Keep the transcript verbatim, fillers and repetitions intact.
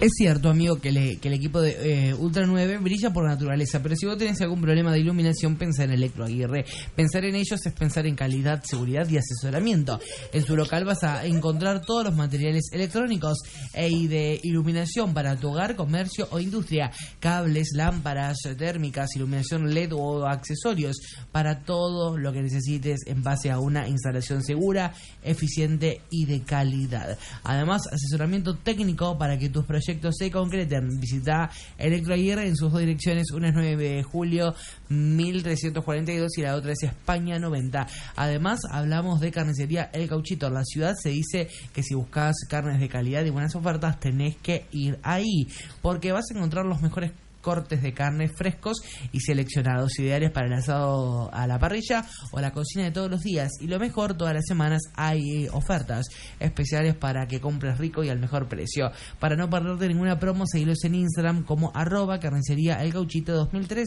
Es cierto, amigo, que, le, que el equipo de eh, Ultra nueve brilla por naturaleza, pero si vos tenés algún problema de iluminación, pensá en Electro Aguirre. Pensar en ellos es pensar en calidad, seguridad y asesoramiento. En su local vas a encontrar todos los materiales electrónicos y de iluminación para tu hogar, comercio o industria. Cables, lámparas térmicas, iluminación L E D o accesorios para todo lo que necesites en base a una instalación segura, eficiente y de calidad. Además, asesoramiento técnico para que tus proyectos se concreten. Visita Electro Aguirre en sus dos direcciones, una es nueve de julio mil trescientos cuarenta y dos y la otra es España noventa. Además, hablamos de carnicería El Gauchito. En la ciudad se dice que si buscas carnes de calidad y buenas ofertas, tenés que ir ahí, porque vas a encontrar los mejores cortes de carne frescos y seleccionados, ideales para el asado a la parrilla o la cocina de todos los días. Y lo mejor, todas las semanas hay ofertas especiales para que compres rico y al mejor precio. Para no perderte ninguna promo, seguilos en Instagram como arroba carnicería El Gauchito dos mil trece.